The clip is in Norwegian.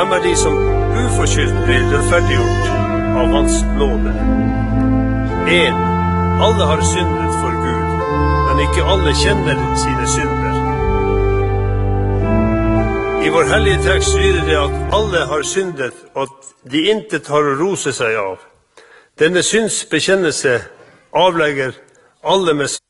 Hvem de som uforskyldt blir rettferdiggjort av hans nåde? 1. Alle har syndet for Gud, men ikke alle kjenner sine synder. I vår hellige tekst lyder det at alle har syndet, og at de intet har å rose seg av. Denne synsbekjennelse avlegger alle med